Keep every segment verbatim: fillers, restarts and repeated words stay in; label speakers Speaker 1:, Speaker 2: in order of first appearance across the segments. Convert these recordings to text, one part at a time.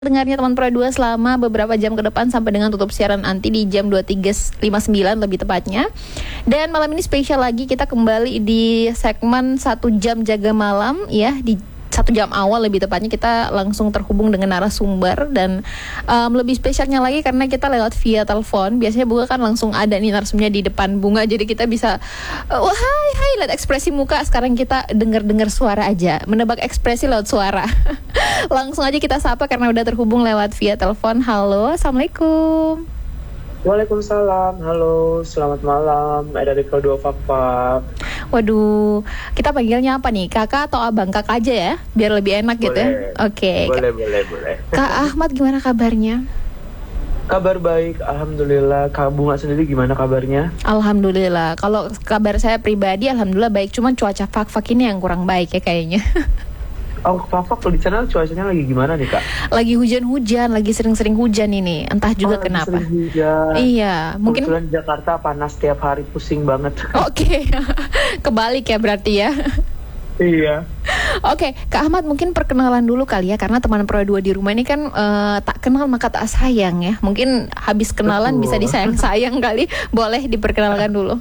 Speaker 1: Dengarnya teman Pro dua selama beberapa jam ke depan sampai dengan tutup siaran nanti di jam dua puluh tiga lima puluh sembilan lebih tepatnya. Dan malam ini spesial lagi, kita kembali di segmen satu jam jaga malam ya. Di satu jam awal lebih tepatnya kita langsung terhubung dengan narasumber. Dan um, lebih spesialnya lagi karena kita lewat via telepon. Biasanya Bunga kan langsung ada nih narasumbernya di depan Bunga, jadi kita bisa uh, wah hai hai lihat ekspresi muka. Sekarang kita dengar-dengar suara aja, menebak ekspresi lewat suara. Langsung aja kita sapa karena udah terhubung lewat via telepon. Halo, assalamualaikum.
Speaker 2: Waalaikumsalam, halo, selamat malam, ada di Pro dua Fakfak.
Speaker 1: Waduh, kita panggilnya apa nih? Kakak atau abang? Kakak aja ya, biar lebih enak
Speaker 2: boleh,
Speaker 1: gitu ya. Oke.
Speaker 2: Boleh, boleh, boleh.
Speaker 1: Kak Ahmad, gimana kabarnya?
Speaker 2: Kabar baik, alhamdulillah. Kak Bunga sendiri gimana kabarnya?
Speaker 1: Alhamdulillah. Kalau kabar saya pribadi, alhamdulillah baik. Cuman cuaca Fakfak ini yang kurang baik ya kayaknya.
Speaker 2: Oh, Fakfak di sana cuacanya lagi gimana nih, Kak?
Speaker 1: Lagi hujan-hujan, lagi sering-sering hujan ini. Entah juga
Speaker 2: oh,
Speaker 1: kenapa.
Speaker 2: Sering hujan.
Speaker 1: Iya, mungkin.
Speaker 2: Kebetulan Jakarta panas tiap hari, pusing banget.
Speaker 1: Oke, kebalik ya berarti ya.
Speaker 2: Iya.
Speaker 1: Oke, Kak Ahmad mungkin perkenalan dulu kali ya, karena teman Pro dua di rumah ini kan uh, tak kenal maka tak sayang ya. Mungkin habis kenalan
Speaker 2: Betul.
Speaker 1: bisa disayang-sayang kali. Boleh diperkenalkan dulu.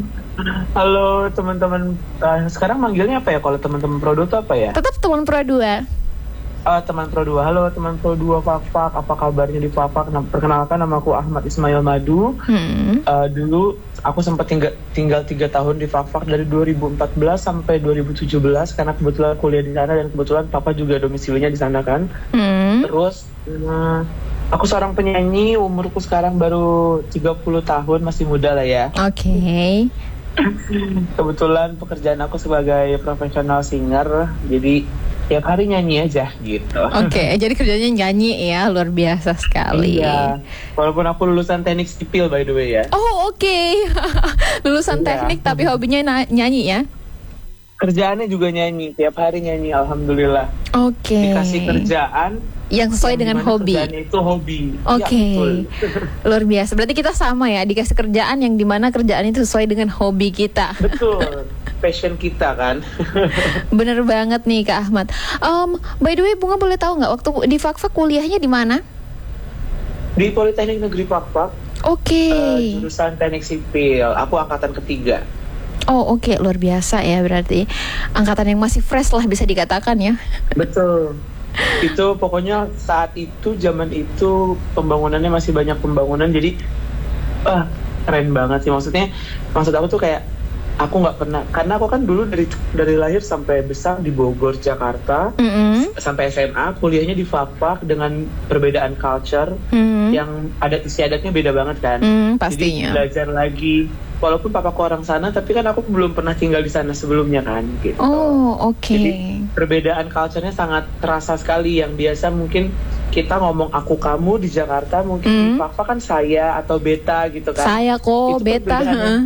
Speaker 2: Halo teman-teman, uh, sekarang manggilnya apa ya kalau teman-teman Pro dua itu apa ya?
Speaker 1: Tetap teman Pro dua.
Speaker 2: Uh, teman Pro dua, halo teman Pro dua Fakfak, apa kabarnya di Fakfak? Nah, perkenalkan, nama aku Ahmad Ismail Madu. Hmm. Uh, dulu aku sempat tinggal tinggal tiga tahun di Fakfak dari dua ribu empat belas sampai dua ribu tujuh belas karena kebetulan kuliah di sana dan kebetulan papa juga domisilinya di sana kan. Hmm. Terus uh, aku seorang penyanyi, umurku sekarang baru tiga puluh tahun, masih muda lah ya.
Speaker 1: Oke. Okay.
Speaker 2: Kebetulan pekerjaan aku sebagai profesional singer, jadi tiap hari nyanyi aja gitu.
Speaker 1: Oke, okay, jadi kerjanya nyanyi ya, luar biasa sekali.
Speaker 2: Iya, walaupun aku lulusan teknik sipil by the way ya.
Speaker 1: Oh oke, okay. Lulusan iya. Teknik tapi hobinya na- nyanyi ya?
Speaker 2: Kerjaannya juga nyanyi, tiap hari nyanyi, alhamdulillah.
Speaker 1: Oke. Okay.
Speaker 2: Dikasih kerjaan
Speaker 1: yang sesuai yang dengan hobi.
Speaker 2: Kerjaannya itu hobi.
Speaker 1: Oke. Okay. Ya, luar biasa. Berarti kita sama ya, dikasih kerjaan yang dimana kerjaan itu sesuai dengan hobi kita.
Speaker 2: Betul. Passion kita kan.
Speaker 1: Bener banget nih Kak Ahmad. Um, by the way, Bunga boleh tahu nggak waktu di Fakfak kuliahnya di mana?
Speaker 2: Di Politeknik Negeri Fakfak.
Speaker 1: Oke. Okay.
Speaker 2: Uh, jurusan teknik sipil. Aku angkatan ketiga.
Speaker 1: Oh oke, okay. Luar biasa ya, berarti angkatan yang masih fresh lah bisa dikatakan ya.
Speaker 2: Betul. Itu pokoknya saat itu, zaman itu pembangunannya masih banyak pembangunan, jadi ah keren banget sih. Maksudnya, maksud aku tuh kayak aku nggak pernah, karena aku kan dulu dari dari lahir sampai besar di Bogor, Jakarta, mm-hmm. sampai S M A kuliahnya di Fakfak dengan perbedaan culture, mm-hmm. yang adat istiadatnya beda banget kan.
Speaker 1: Mm, pastinya.
Speaker 2: Jadi belajar lagi. Walaupun papaku orang sana, tapi kan aku belum pernah tinggal di sana sebelumnya kan, gitu.
Speaker 1: Oh, oke. Okay.
Speaker 2: Jadi perbedaan culture-nya sangat terasa sekali. Yang biasa mungkin kita ngomong aku kamu di Jakarta, mungkin mm. di Fakfak kan saya atau beta gitu kan.
Speaker 1: Saya kok, itu beta. Uh,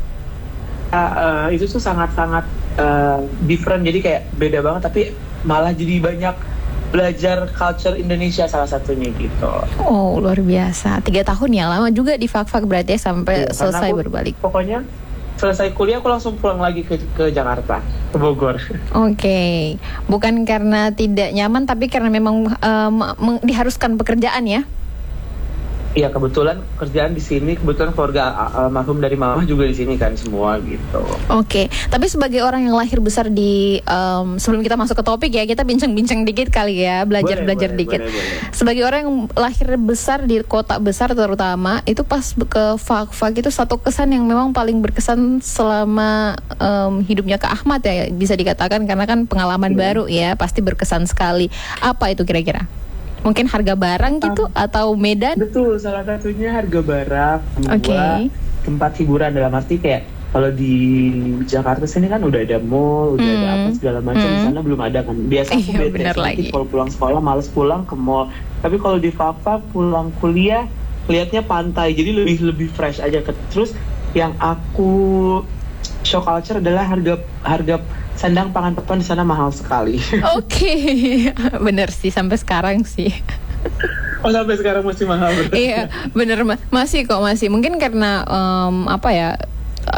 Speaker 2: uh, itu tuh sangat-sangat uh, different. Jadi kayak beda banget, tapi malah jadi banyak belajar culture Indonesia salah satunya gitu.
Speaker 1: Oh luar biasa, tiga tahun ya, lama juga di Fakfak berarti ya, sampai ya, selesai aku, berbalik.
Speaker 2: Pokoknya selesai kuliah aku langsung pulang lagi ke, ke Jakarta, ke Bogor.
Speaker 1: Oke, okay. Bukan karena tidak nyaman tapi karena memang um, meng- diharuskan pekerjaan ya?
Speaker 2: Iya, kebetulan kerjaan di sini, kebetulan keluarga almarhum dari mama juga di sini kan semua gitu.
Speaker 1: Oke, okay. Tapi sebagai orang yang lahir besar di um, sebelum kita masuk ke topik ya, kita bincang-bincang dikit kali ya, belajar-belajar belajar dikit. Boleh, boleh. Sebagai orang yang lahir besar di kota besar terutama, itu pas ke Fakfak itu satu kesan yang memang paling berkesan selama um, hidupnya Kak Ahmad ya, bisa dikatakan, karena kan pengalaman hmm. baru ya, pasti berkesan sekali. Apa itu kira-kira? Mungkin harga barang gitu um, atau medan?
Speaker 2: Betul, salah satunya harga barang.
Speaker 1: Oke. Okay.
Speaker 2: Tempat hiburan dalam arti kayak kalau di Jakarta sini kan udah ada mall, udah mm. ada apa segala macam. Mm. Di sana belum ada kan. Biasa aku
Speaker 1: iya,
Speaker 2: bete sedikit kalau pulang sekolah males pulang ke mall. Tapi kalau di Fakfak pulang kuliah lihatnya pantai, jadi lebih lebih fresh aja. Terus yang aku shock culture adalah harga harga sandang pangan papan di sana mahal sekali.
Speaker 1: Oke, okay. Bener sih sampai sekarang sih.
Speaker 2: Oh sampai sekarang masih mahal.
Speaker 1: Iya, bener masih kok masih. Mungkin karena um, apa ya?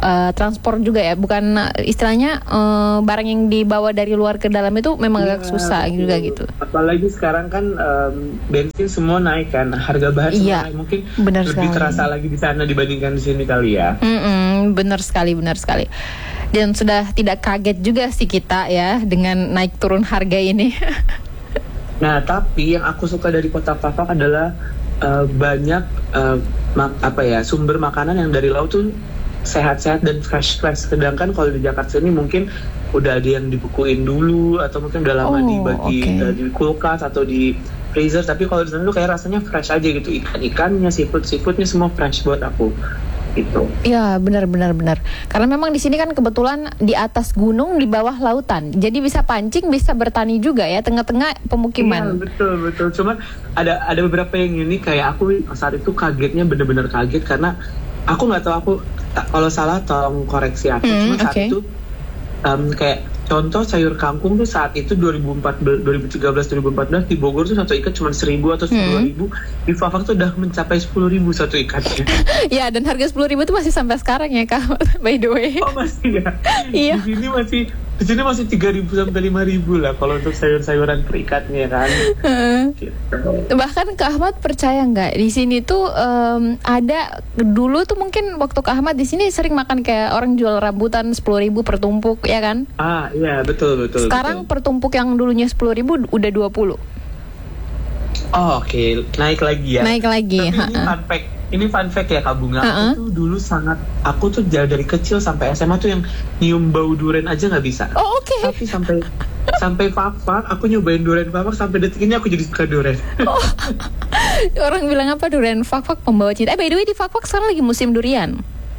Speaker 1: uh, transport juga ya, bukan uh, istilahnya uh, barang yang dibawa dari luar ke dalam itu memang
Speaker 2: Ya,
Speaker 1: agak susah
Speaker 2: betul.
Speaker 1: juga gitu.
Speaker 2: Apalagi sekarang kan um, bensin semua naik kan, harga bahan semua
Speaker 1: Iya,
Speaker 2: naik. Mungkin
Speaker 1: benar
Speaker 2: lebih
Speaker 1: sekali.
Speaker 2: terasa lagi di sana dibandingkan di sini kali ya.
Speaker 1: Mm-mm, benar sekali, benar sekali. Dan sudah tidak kaget juga sih kita ya dengan naik turun harga ini.
Speaker 2: Nah, tapi yang aku suka dari kota Fafak adalah uh, banyak uh, mak- apa ya sumber makanan yang dari laut tuh sehat-sehat dan fresh-fresh. Sedangkan kalau di Jakarta ini mungkin udah ada yang dibukuin dulu atau mungkin udah lama
Speaker 1: Oh,
Speaker 2: dibagi
Speaker 1: oke.
Speaker 2: uh, di kulkas atau di freezer. Tapi kalau di sana tuh kayak rasanya fresh aja gitu. Ikan-ikannya, seafood-seafoodnya semua fresh buat aku. Gitu.
Speaker 1: Ya, benar benar benar. Karena memang di sini kan kebetulan di atas gunung, di bawah lautan. Jadi bisa pancing, bisa bertani juga ya, tengah-tengah
Speaker 2: Iya,
Speaker 1: pemukiman.
Speaker 2: betul betul. Cuman ada ada beberapa yang ini kayak aku saat itu kagetnya bener-bener kaget karena aku nggak tahu aku ta- kalau salah tolong koreksi aku.
Speaker 1: Hmm,
Speaker 2: Cuma saat
Speaker 1: oke.
Speaker 2: itu um, kayak contoh sayur kangkung tuh saat itu dua ribu empat belas, dua ribu tiga belas, dua ribu empat belas di Bogor tuh satu ikat cuma seribu atau sepuluh ribu. Di Fafak tuh udah mencapai sepuluh ribu satu ikatnya.
Speaker 1: Ya, dan harga sepuluh ribu itu masih sampai sekarang ya, Kak. By the way.
Speaker 2: Oh masih ya?
Speaker 1: Iya.
Speaker 2: Di sini masih di sini masih tiga ribu sampai lima ribu lah kalau untuk sayur-sayuran per ikatnya kan. Gitu.
Speaker 1: Bahkan Kak Ahmad percaya nggak di sini tuh em, ada dulu tuh mungkin waktu Kak Ahmad di sini sering makan kayak orang jual rambutan sepuluh ribu per tumpuk ya kan?
Speaker 2: Ah iya betul betul.
Speaker 1: Sekarang
Speaker 2: betul.
Speaker 1: per tumpuk yang dulunya sepuluh ribu udah dua puluh.
Speaker 2: Oh, oke, naik lagi ya.
Speaker 1: Naik lagi.
Speaker 2: Tapi ini
Speaker 1: ha-ha.
Speaker 2: fun fact, ini fun fact ya Kak Bunga.
Speaker 1: Ha-ha.
Speaker 2: Aku tuh dulu sangat, aku tuh dari dari kecil sampai S M A tuh yang nyium bau durian aja nggak bisa.
Speaker 1: Oh, oke.
Speaker 2: Tapi sampai sampai Fafak, aku nyobain durian Fafak sampai detik ini aku jadi suka durian.
Speaker 1: Oh. Orang bilang apa durian Fak-Fak pembawa cinta. Eh by the way di Fak-Fak sekarang lagi musim durian.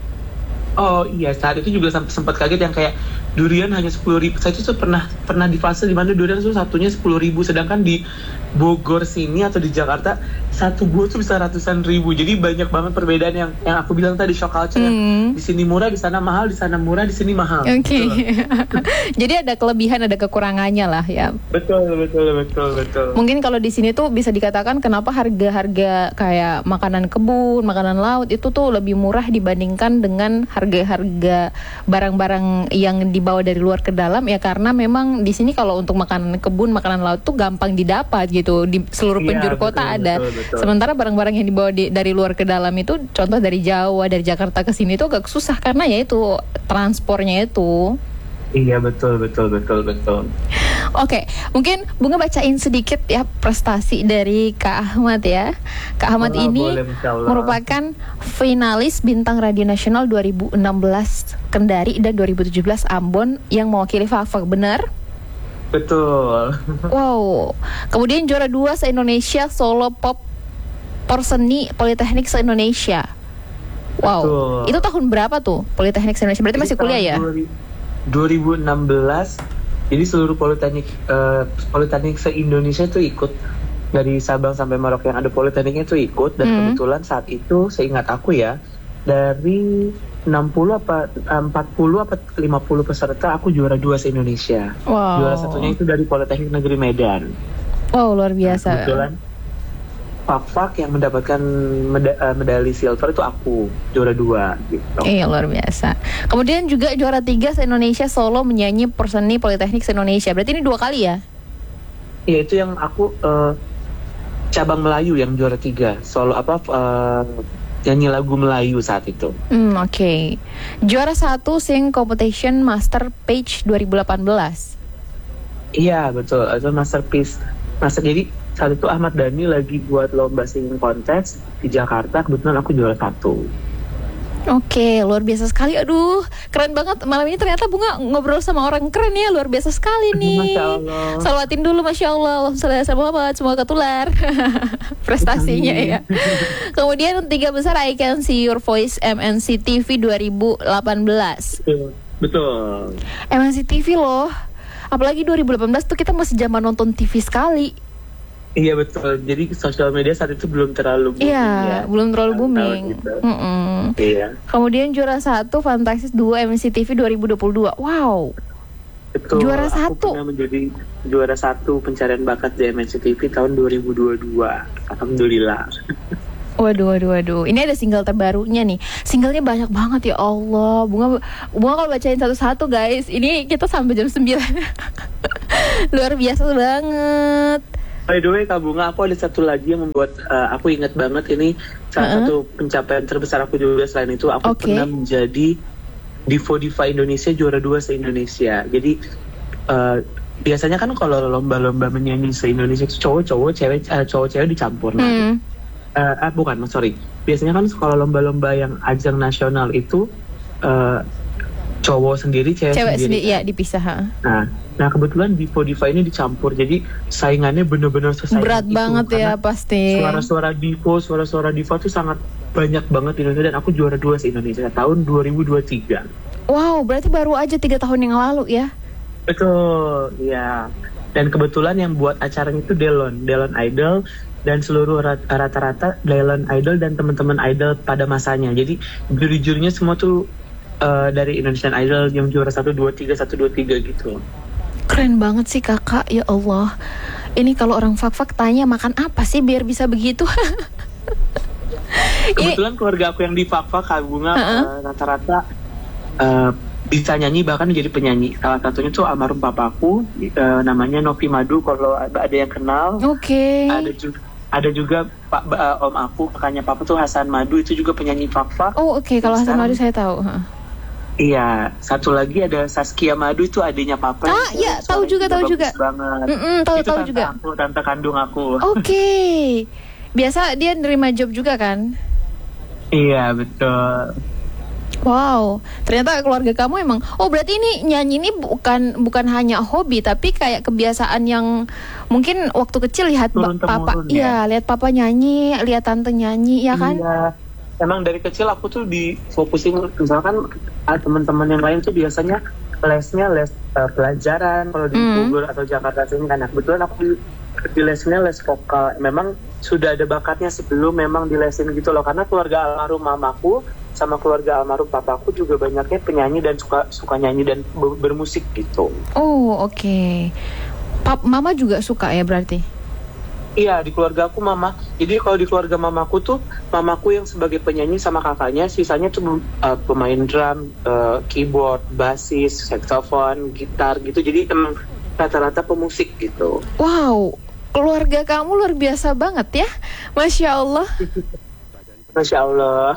Speaker 2: Oh iya, saat itu juga sem- sempat kaget yang kayak durian hanya sepuluh ribu. Saya itu tuh pernah pernah di fase di mana durian itu satunya sepuluh ribu, sedangkan di Bogor sini atau di Jakarta satu buah tuh bisa ratusan ribu. Jadi banyak banget perbedaan yang yang aku bilang tadi shock culture yang
Speaker 1: Hmm.
Speaker 2: di sini murah, di sana mahal, di sana murah, di sini mahal.
Speaker 1: Oke.
Speaker 2: Gitu.
Speaker 1: Jadi ada kelebihan, ada kekurangannya lah ya.
Speaker 2: Betul betul betul betul.
Speaker 1: Mungkin kalau di sini tuh bisa dikatakan kenapa harga-harga kayak makanan kebun, makanan laut itu tuh lebih murah dibandingkan dengan harga-harga barang-barang yang dibawa dari luar ke dalam ya, karena memang di sini kalau untuk makanan kebun, makanan laut tuh gampang didapat gitu di seluruh
Speaker 2: Iya,
Speaker 1: penjuru
Speaker 2: betul,
Speaker 1: kota ada.
Speaker 2: betul, betul.
Speaker 1: Sementara barang-barang yang dibawa di- dari luar ke dalam itu contoh dari Jawa, dari Jakarta ke sini tuh agak susah karena ya itu transpornya itu.
Speaker 2: Iya betul betul betul betul.
Speaker 1: Oke, mungkin Bunga bacain sedikit ya prestasi dari Kak Ahmad ya. Kak Ahmad
Speaker 2: Oh,
Speaker 1: ini
Speaker 2: boleh, Masya Allah.
Speaker 1: merupakan finalis Bintang Radio Nasional dua ribu enam belas Kendari dan dua ribu tujuh belas Ambon yang mewakili Fafak, benar?
Speaker 2: Betul.
Speaker 1: Wow. Kemudian juara dua se-Indonesia Solo Pop Porseni Politeknik se-Indonesia. Wow.
Speaker 2: Betul.
Speaker 1: Itu tahun berapa tuh Politeknik se-Indonesia? Berarti masih
Speaker 2: Jadi
Speaker 1: kuliah ya?
Speaker 2: tahun dua ribu enam belas. Jadi seluruh politeknik eh, politeknik se-Indonesia itu ikut dari Sabang sampai Merauke yang ada politekniknya itu ikut, dan
Speaker 1: Hmm.
Speaker 2: kebetulan saat itu seingat aku ya dari enam puluh apa empat puluh apa lima puluh peserta aku juara dua se-Indonesia.
Speaker 1: Wow.
Speaker 2: Juara satunya itu dari Politeknik Negeri Medan.
Speaker 1: Wow, luar biasa.
Speaker 2: Nah, kebetulan Fak-Fak yang mendapatkan meda- eh, medali silver itu aku juara dua gitu.
Speaker 1: Iya, luar biasa. Kemudian juga juara tiga se-Indonesia Solo menyanyi Porseni Politeknik se-Indonesia. Berarti ini dua kali ya?
Speaker 2: Iya, itu yang aku eh, cabang Melayu yang juara tiga. Solo apa eh, nyanyi lagu Melayu saat itu.
Speaker 1: Hmm, oke. Juara satu Sing Competition Master Page dua ribu delapan belas.
Speaker 2: Iya betul, itu masterpiece. Master jadi saat itu Ahmad Dhani lagi buat lomba singing contest di Jakarta, kebetulan aku juara satu.
Speaker 1: Oke, luar biasa sekali. Aduh, keren banget. Malam ini ternyata Bunga ngobrol sama orang keren ya. Luar biasa sekali nih.
Speaker 2: Masya Allah.
Speaker 1: Salawatin dulu, Masya Allah. Allahumma sholli ala Muhammad. Semoga ketular prestasinya ya. Kemudian tiga besar I Can See Your Voice M N C T V dua ribu delapan belas.
Speaker 2: Betul. Betul.
Speaker 1: M N C T V loh. Apalagi dua ribu delapan belas tuh kita masih zaman nonton T V sekali.
Speaker 2: Iya betul. Jadi sosial media saat itu belum terlalu booming.
Speaker 1: Iya,
Speaker 2: ya.
Speaker 1: belum terlalu
Speaker 2: Tahun
Speaker 1: booming.
Speaker 2: gitu.
Speaker 1: Mm-mm.
Speaker 2: Iya.
Speaker 1: Kemudian juara satu Fantastis dua M N C T V dua ribu dua puluh dua. Wow.
Speaker 2: Betul.
Speaker 1: Juara
Speaker 2: aku
Speaker 1: satu.
Speaker 2: pernah menjadi juara satu pencarian bakat di M N C T V tahun dua ribu dua puluh dua. Alhamdulillah.
Speaker 1: Waduh, waduh, waduh. Ini ada single terbarunya nih. Singlenya banyak banget ya Allah. Bunga, Bunga kalau bacain satu-satu guys, ini kita sampai jam sembilan. Luar biasa banget.
Speaker 2: By the way Kak Bunga, aku ada satu lagi yang membuat uh, aku ingat banget. Ini salah uh-huh. satu pencapaian terbesar aku juga. Selain itu aku okay. pernah menjadi Divo Diva Indonesia juara dua se-Indonesia. Jadi uh, biasanya kan kalau lomba-lomba menyanyi se-Indonesia itu cowok-cowok, cewek uh, cowok-cewek dicampur. Nah, hmm. uh, uh, bukan, sorry. Biasanya kan kalau lomba-lomba yang ajang nasional itu uh, cowok sendiri, cewek, cewek sendiri.
Speaker 1: sendiri, ya dipisah. Ha?
Speaker 2: Nah, nah kebetulan Divo Diva ini dicampur, jadi saingannya benar-benar sesaingan
Speaker 1: berat
Speaker 2: itu,
Speaker 1: banget ya pasti.
Speaker 2: Suara-suara Divo, suara-suara Diva tuh sangat banyak banget di Indonesia dan aku juara dua se-Indonesia tahun dua ribu dua puluh tiga.
Speaker 1: Wow, berarti baru aja tiga tahun yang lalu ya?
Speaker 2: Betul, ya. Dan kebetulan yang buat acaranya itu Delon, Delon Idol, dan seluruh rata-rata Delon Idol dan teman-teman Idol pada masanya. Jadi juri-jurinya semua tuh Uh, dari Indonesian Idol yang juara satu, dua, tiga, satu, dua, tiga gitu.
Speaker 1: Keren banget sih kakak, ya Allah. Ini kalau orang fak-fak tanya makan apa sih biar bisa begitu.
Speaker 2: Kebetulan keluarga aku yang di fak-fak, Kak Bunga, uh-uh. uh, rata-rata uh, bisa nyanyi, bahkan menjadi penyanyi. Salah satunya tuh almarhum papaku, uh, namanya Novi Madu, kalau ada yang kenal.
Speaker 1: Oke. Okay.
Speaker 2: Ada juga ada juga Pak uh, Om aku, kakaknya papa tuh Hasan Madu, itu juga penyanyi fak-fak.
Speaker 1: Oh oke, okay. Kalau Hasan Madu saya tahu. Huh?
Speaker 2: Iya, satu lagi ada Saskia Madu, itu adiknya papa.
Speaker 1: Ah, iya, tahu juga, tahu juga.
Speaker 2: Banget.
Speaker 1: Mm-mm, tahu
Speaker 2: itu
Speaker 1: tahu
Speaker 2: tante
Speaker 1: juga.
Speaker 2: Aku, tante kandung aku.
Speaker 1: Oke. Okay. Biasa dia nerima job juga kan?
Speaker 2: Iya, betul.
Speaker 1: Wow, ternyata keluarga kamu emang. Oh, berarti ini nyanyi ini bukan bukan hanya hobi, tapi kayak kebiasaan yang mungkin waktu kecil lihat ba- papa, ya. Iya, lihat papa nyanyi, lihat tante nyanyi, ya kan?
Speaker 2: Iya. Emang dari kecil aku tuh difokusin, misalkan teman-teman yang lain tuh biasanya lesnya les uh, pelajaran kalau di mm. Bogor atau Jakarta sini kan. Nah, kebetulan aku di, di lesnya les vokal. Memang sudah ada bakatnya sebelum memang dilesin gitu loh, karena keluarga almarhum mamaku sama keluarga almarhum papaku juga banyaknya penyanyi dan suka suka nyanyi dan bermusik gitu.
Speaker 1: Oh, oke. Okay. Pap, mama juga suka ya berarti?
Speaker 2: Iya, di keluarga aku mama. Jadi kalau di keluarga mamaku tuh, mamaku yang sebagai penyanyi sama kakaknya, sisanya tuh uh, pemain drum, uh, keyboard, bassis, saxophone, gitar gitu. Jadi emang rata-rata pemusik gitu.
Speaker 1: Wow, keluarga kamu luar biasa banget ya, Masya Allah.
Speaker 2: Masya Allah.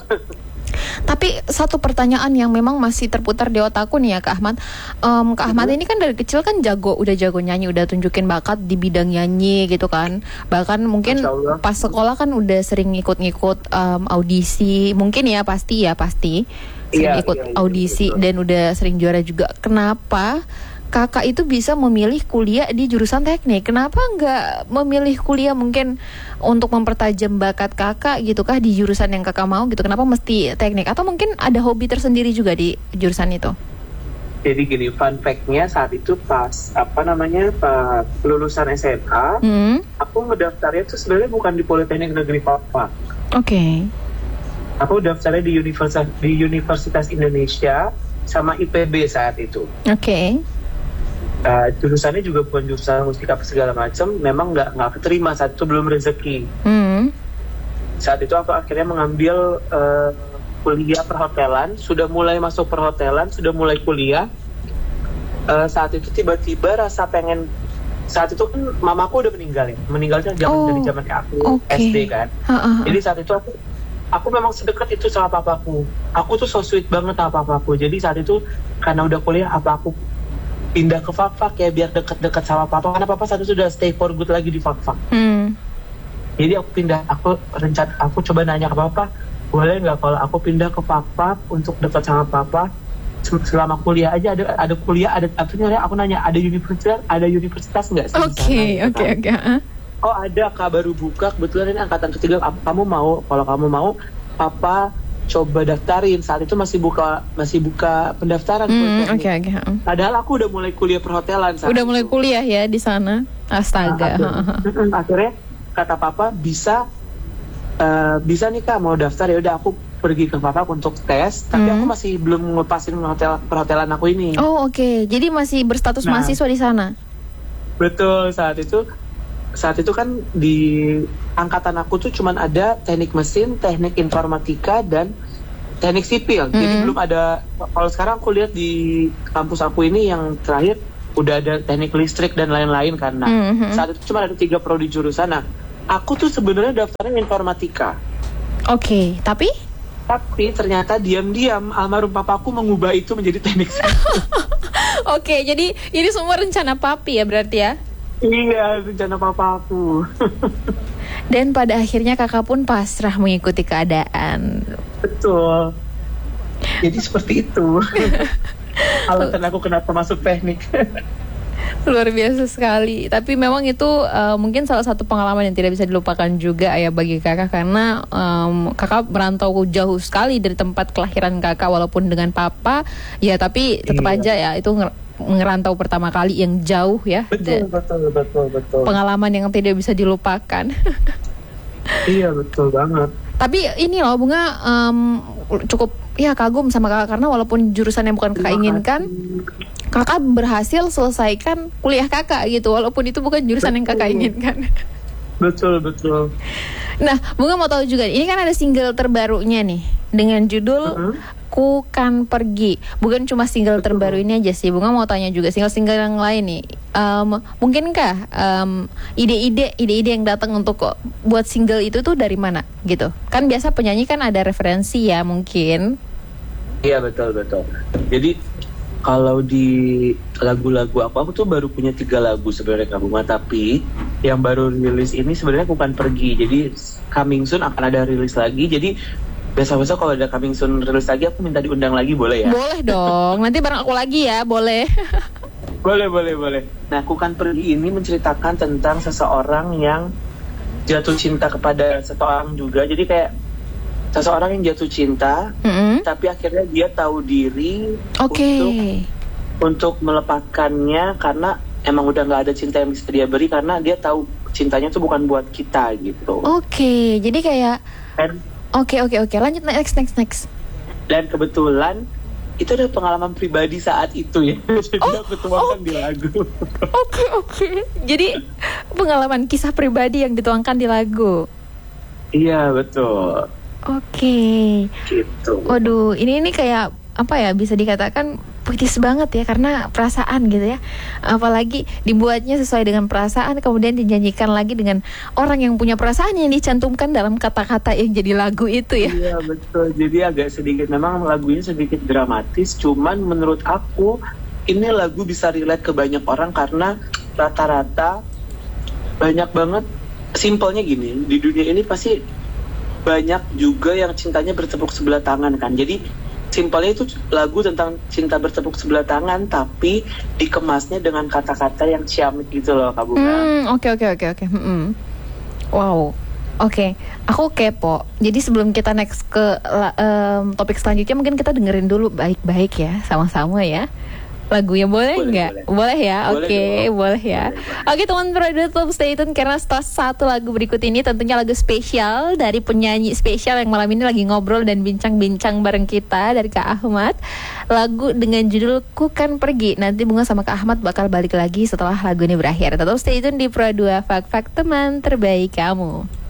Speaker 1: Tapi satu pertanyaan yang memang masih terputar di otakku nih ya Kak Ahmad. um, Kak Ahmad ini kan dari kecil kan jago, udah jago nyanyi, udah tunjukin bakat di bidang nyanyi gitu kan. Bahkan mungkin pas sekolah kan udah sering ngikut-ngikut um, audisi. Mungkin ya pasti ya pasti sering
Speaker 2: iya,
Speaker 1: ikut
Speaker 2: iya, iya,
Speaker 1: audisi betul. Dan udah sering juara juga. Kenapa kakak itu bisa memilih kuliah di jurusan teknik? Kenapa nggak memilih kuliah mungkin untuk mempertajam bakat kakak gitu kah di jurusan yang kakak mau gitu? Kenapa mesti teknik? Atau mungkin ada hobi tersendiri juga di jurusan itu?
Speaker 2: Jadi gini, fun fact-nya saat itu pas apa namanya pas lulusan S M A, hmm. aku ngedaftarnya tuh sebenarnya bukan di Politeknik Negeri Papua.
Speaker 1: Oke. Okay.
Speaker 2: Aku daftarnya di Universitas di Universitas Indonesia sama I P B saat itu.
Speaker 1: Oke. Okay.
Speaker 2: Uh, jurusannya juga bukan jurusan musik apa segala macam, memang nggak nggak keterima saat itu, belum rezeki. Hmm. Saat itu aku akhirnya mengambil uh, kuliah perhotelan, sudah mulai masuk perhotelan, sudah mulai kuliah. Uh, saat itu tiba-tiba rasa pengen, saat itu kan mamaku udah meninggal ya, meninggalnya zaman oh, dari zaman aku okay. S D kan. Uh-uh. Jadi saat itu aku aku memang sedekat itu sama papaku. Aku tuh so sweet banget sama papaku. Jadi saat itu karena udah kuliah, apa aku pindah ke fak-fak ya biar deket-deket sama papa, karena papa saat itu sudah stay for good lagi di fak-fak. Hmm. Jadi aku pindah, aku rencana, aku coba nanya ke papa, boleh nggak kalau aku pindah ke fak-fak untuk dekat sama papa selama kuliah aja, ada ada kuliah, ada artinya aku nanya ada universitas, ada universitas nggak sih?
Speaker 1: Oke oke oke.
Speaker 2: Oh ada Kak, baru buka kebetulan ini angkatan ketiga, kamu mau? Kalau kamu mau, papa coba daftarin. Saat itu masih buka masih buka pendaftaran.
Speaker 1: Hmm, oke oke.
Speaker 2: Padahal aku udah mulai kuliah perhotelan.
Speaker 1: Udah itu. mulai kuliah ya di sana. Astaga.
Speaker 2: Nah, akhirnya, akhirnya kata papa bisa uh, bisa nih Kak mau daftar, ya udah aku pergi ke papa untuk tes. Tapi hmm. aku masih belum ngelepasin hotel perhotelan aku ini.
Speaker 1: Oh oke. Okay. Jadi masih berstatus nah, mahasiswa di sana.
Speaker 2: Betul, saat itu saat itu kan di angkatan aku tuh cuman ada teknik mesin, teknik informatika, dan teknik sipil. Mm-hmm. Jadi belum ada, kalau sekarang aku lihat di kampus aku ini yang terakhir udah ada teknik listrik dan lain-lain karena mm-hmm. saat itu cuma ada tiga prodi jurusan. Nah, aku tuh sebenarnya daftarnya informatika.
Speaker 1: Oke, okay, tapi?
Speaker 2: Tapi ternyata diam-diam almarhum papaku mengubah itu menjadi teknik sipil.
Speaker 1: Oke, okay, jadi ini semua rencana papi ya berarti ya?
Speaker 2: Iya, rencana papaku.
Speaker 1: Dan pada akhirnya kakak pun pasrah mengikuti keadaan.
Speaker 2: Betul. Jadi seperti itu. Alasan aku kenapa masuk teknik.
Speaker 1: Luar biasa sekali. Tapi memang itu uh, mungkin salah satu pengalaman yang tidak bisa dilupakan juga ya bagi kakak. Karena um, kakak merantau jauh sekali dari tempat kelahiran kakak. Walaupun dengan papa, ya tapi tetap iya. aja ya itu nger- ngerantau pertama kali yang jauh ya.
Speaker 2: Betul, betul, betul, betul.
Speaker 1: Pengalaman yang tidak bisa dilupakan.
Speaker 2: Iya, betul banget.
Speaker 1: Tapi ini loh Bunga um, cukup ya kagum sama kakak. Karena walaupun jurusan yang bukan kakak inginkan, kakak berhasil selesaikan kuliah kakak gitu. Walaupun itu bukan jurusan betul. yang kakak inginkan.
Speaker 2: Betul, betul.
Speaker 1: Nah, Bunga mau tahu juga, ini kan ada single terbarunya nih dengan judul uh-huh. Ku Kan Pergi. Bukan cuma single betul. terbaru ini aja sih. Bunga mau tanya juga single-single yang lain nih. Um, mungkinkah um, ide-ide ide-ide yang datang untuk buat single itu tuh dari mana gitu? Kan biasa penyanyi kan ada referensi ya mungkin.
Speaker 2: Iya, betul, betul. Jadi kalau di lagu-lagu aku, aku tuh baru punya tiga lagu sebenarnya Kak Bunga, tapi yang baru rilis ini sebenarnya bukan pergi. Jadi coming soon akan ada rilis lagi. Jadi biasa-biasa kalau ada coming soon rilis lagi, aku minta diundang lagi, boleh ya?
Speaker 1: Boleh dong. Nanti bareng aku lagi ya, boleh.
Speaker 2: Boleh, boleh, boleh. Nah, Ku Kan Pergi ini menceritakan tentang seseorang yang jatuh cinta kepada seseorang juga. Jadi kayak seseorang yang jatuh cinta, mm-hmm. tapi akhirnya dia tahu diri
Speaker 1: okay.
Speaker 2: untuk untuk melepaskannya karena emang udah nggak ada cinta yang bisa dia beri karena dia tahu cintanya tuh bukan buat kita gitu.
Speaker 1: Oke, okay. Jadi kayak oke oke oke lanjut next next next.
Speaker 2: Dan kebetulan itu adalah pengalaman pribadi saat itu ya. Jadi oh, aku tuangkan okay. di lagu. Oke
Speaker 1: okay, oke. Okay. Jadi pengalaman kisah pribadi yang dituangkan di lagu.
Speaker 2: Iya betul.
Speaker 1: Oke. Okay.
Speaker 2: Gitu.
Speaker 1: Waduh, ini ini kayak apa ya, bisa dikatakan puitis banget ya karena perasaan gitu ya. Apalagi dibuatnya sesuai dengan perasaan, kemudian dinyanyikan lagi dengan orang yang punya perasaan yang dicantumkan dalam kata-kata yang jadi lagu itu ya.
Speaker 2: Iya betul. Jadi agak sedikit memang lagunya sedikit dramatis, cuman menurut aku ini lagu bisa relate ke banyak orang karena rata-rata banyak banget. Simpelnya gini, di dunia ini pasti banyak juga yang cintanya bertepuk sebelah tangan kan. Jadi simpelnya itu lagu tentang cinta bertepuk sebelah tangan, tapi dikemasnya dengan kata-kata yang ciamik gitu loh Kak Bunga.
Speaker 1: Hmm, oke oke oke oke. Wow. Oke, okay. Aku kepo. Jadi sebelum kita next ke um, topik selanjutnya, mungkin kita dengerin dulu baik-baik ya, sama-sama ya. Lagunya boleh nggak? Boleh, boleh ya, oke, okay, boleh ya. Oke okay, teman produser, tetap stay tune karena setelah satu lagu berikut ini tentunya lagu spesial dari penyanyi spesial yang malam ini lagi ngobrol dan bincang-bincang bareng kita dari Kak Ahmad. Lagu dengan judul Ku Kan Pergi. Nanti Bunga sama Kak Ahmad bakal balik lagi setelah lagu ini berakhir. Tetap stay tune di Pro dua Fak Fak teman terbaik kamu.